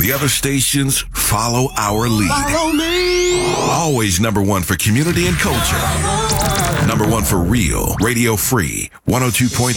The other stations follow our lead. Follow me. Always number one for community and culture. Number one for real. Radio Free 102.3